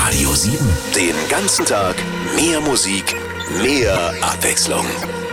Radio 7. Den ganzen Tag mehr Musik, mehr Abwechslung.